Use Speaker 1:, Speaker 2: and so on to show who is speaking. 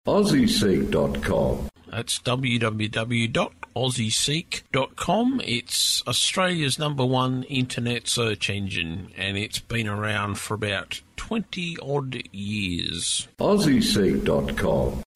Speaker 1: AussieSeek.com.
Speaker 2: That's www.aussieseek.com. It's Australia's #1 internet search engine, and it's been around for about 20-odd years.
Speaker 1: AussieSeek.com.